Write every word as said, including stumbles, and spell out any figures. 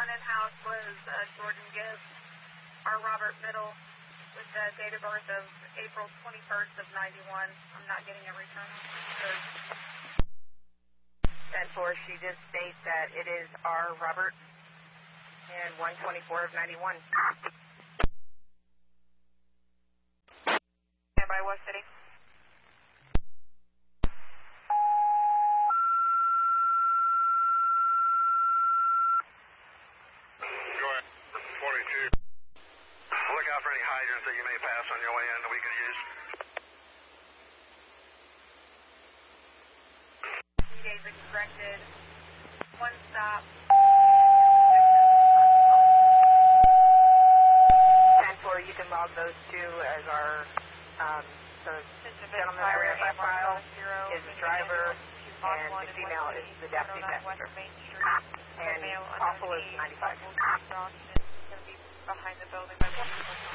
one in-house was uh, Jordan Gibbs, our Robert Middle, with the date of birth of April twenty-first of ninety-one. I'm not getting a return. ten four, she did state that it is our Robert and one twenty-four of ninety-one. Stand by West City. twenty-two. Look out for any hydrants that you may pass on your way in that we could use. David corrected. One stop. ten four, you can log those two as our, um, the gentleman that ran by file is the driver, and the female is the deputy passenger. And awful is ninety-five. Going to be behind the building by